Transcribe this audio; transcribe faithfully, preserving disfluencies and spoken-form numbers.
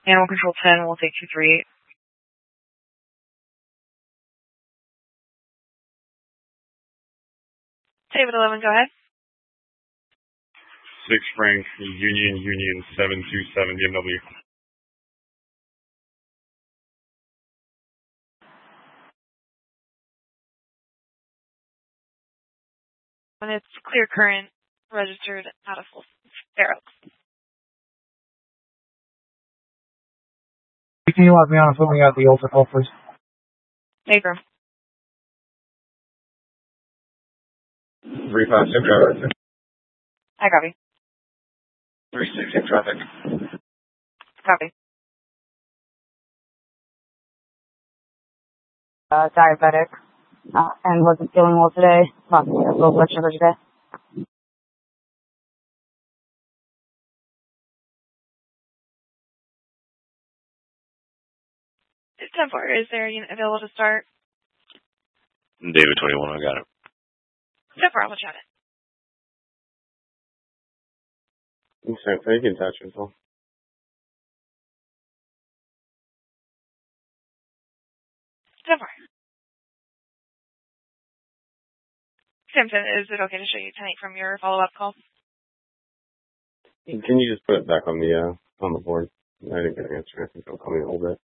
Animal Control ten, we'll take two three eight. David eleven, go ahead. Six Frank, Union, Union, seven two seven, B M W. When it's clear current, registered out of full Fair Oaks. Can you let me on something at the Ultra call, please? Baker. Three five six traffic. I copy. Three six six traffic. Copy. Uh, diabetic, uh, and wasn't feeling well today. Lost me a low blood sugar today. ten four, is there a unit available to start? David twenty-one, I got it. ten four, I'll chat it. Okay, so you can touch it, so. ten four. Simpson, is it okay to show you ten eight from your follow-up call? Can you just put it back on the, uh, on the board? I didn't get an answer. I think it'll call me a little bit.